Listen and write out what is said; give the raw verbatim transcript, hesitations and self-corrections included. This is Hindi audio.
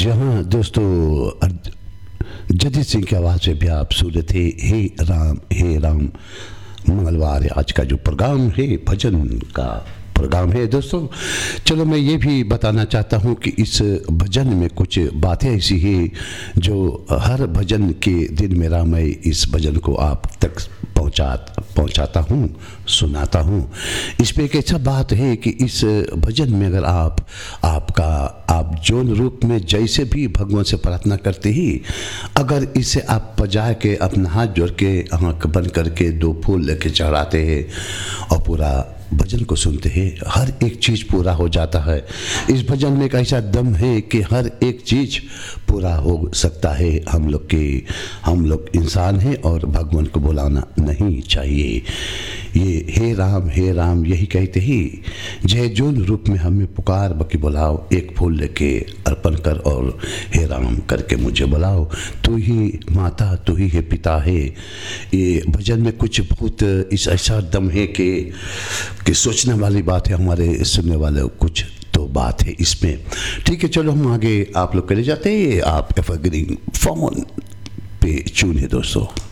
जहाँ दोस्तों जगजीत सिंह की आवाज़ में भी आप सुन रहे थे हे राम हे राम। मंगलवार आज का जो प्रोग्राम है भजन का प्रोग्राम है दोस्तों। चलो मैं ये भी बताना चाहता हूँ कि इस भजन में कुछ बातें ऐसी हैं जो हर भजन के दिन मेरा मैं इस भजन को आप तक पहुँचा पहुँचाता हूँ, सुनाता हूँ। इसमें एक ऐसा बात है कि इस भजन में अगर आप आपका आप जौन रूप में जैसे भी भगवान से प्रार्थना करते ही अगर इसे आप बजा के अपना हाथ जोड़ के आँख बंद करके दो फूल लेके चढ़ाते हैं और पूरा भजन को सुनते हैं, हर एक चीज़ पूरा हो जाता है। इस भजन में एक ऐसा दम है कि हर एक चीज़ पूरा हो सकता है। हम लोग के हम लोग इंसान हैं और भगवान को बुलाना नहीं चाहिए। ये हे राम हे राम यही कहते ही जय जोन रूप में हमें पुकार बकी बुलाओ, एक फूल लेके अर्पण कर और हे राम करके मुझे बुलाओ। तू ही माता तू ही है पिता है। ये भजन में कुछ बहुत इस ऐसा दम है कि कि सोचने वाली बात है, हमारे सुनने वाले कुछ तो बात है इसमें। ठीक है चलो हम आगे आप लोग करे जाते हैं। आप एवरग्रीन फोन पे चुने दोस्तों।